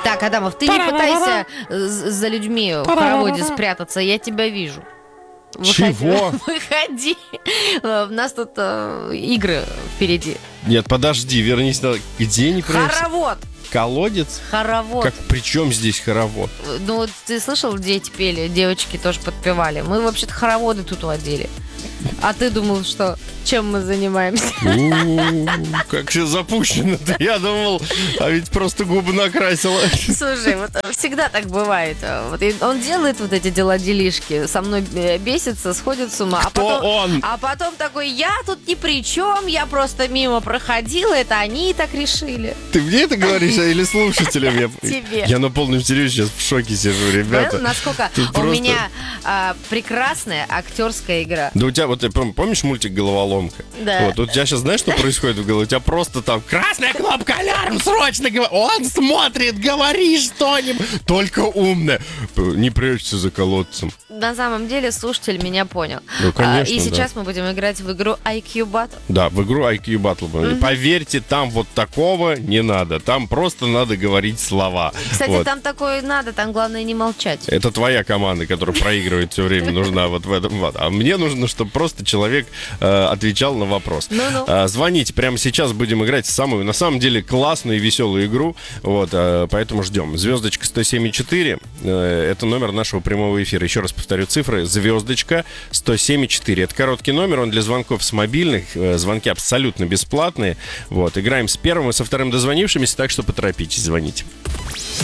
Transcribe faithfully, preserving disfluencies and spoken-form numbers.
Так, Адамов, ты не пытайся з- за людьми в хороводе спрятаться, я тебя вижу. Выходи, Чего? Выходи. У нас тут э, игры впереди. Нет, подожди, вернись на... Где не прячешься? Хоровод. Колодец? Хоровод. Как, при чем здесь хоровод? Ну, вот ты слышал, дети пели, девочки тоже подпевали. Мы вообще-то хороводы тут водили. А ты думал, что чем мы занимаемся? У, Как все запущено-то. Я думал, а ведь просто губы накрасила. Слушай, вот всегда так бывает. Вот и он делает вот эти дела-делишки, со мной бесится, сходит с ума. Кто а потом, он? А потом такой, я тут ни при чем, я просто мимо проходила, это они так решили. Ты мне это говоришь, а или слушателям? Я, Тебе. я на полном серьезе сейчас в шоке сижу, ребята. Понятно, насколько Тут у просто- меня а, прекрасная актерская игра. Да у тебя, вот ты пом- помнишь мультик «Головоломка»? Да. Вот, вот у тебя сейчас знаешь, что происходит в голове? У тебя просто там красная кнопка, алярм, срочно говори. Он смотрит, говори что-нибудь. Только умное. Не прячься за колодцем. На самом деле слушатель меня понял. Ну, конечно, А, и да. сейчас мы будем играть в игру ай кью Battle. Да, в игру ай кью Battle. Поверьте, там вот такого не надо. Там просто надо говорить слова. Кстати, Вот. там такое надо, там главное не молчать. Это твоя команда, которая проигрывает все время, нужна вот в этом. Вот. А мне нужно, чтобы просто человек э, отвечал на вопрос. Ну-ну. Э, звоните, прямо сейчас будем играть в самую, на самом деле, классную и веселую игру. Вот, э, поэтому ждем. Звездочка сто семь и четыре. Э, это номер нашего прямого эфира. Еще раз повторю цифры. Звездочка сто семь и четыре. Это короткий номер, он для звонков с мобильных. Э, звонки абсолютно бесплатные. Вот, играем с первым и со вторым дозвонившимися, так что поторопитесь, звоните.